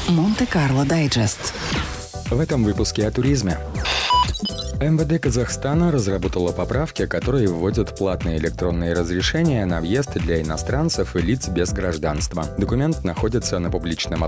Монте-Карло Дайджест. В этом выпуске о туризме. МВД Казахстана разработала поправки, которые вводят платные электронные разрешения на въезд для иностранцев и лиц без гражданства. Документ находится на публичном